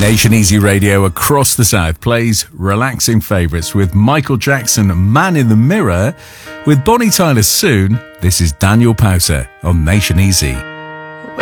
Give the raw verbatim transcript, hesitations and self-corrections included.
Nation Easy Radio across the South plays relaxing favourites with Michael Jackson, Man in the Mirror. With Bonnie Tyler soon, this is Daniel Powter on Nation Easy.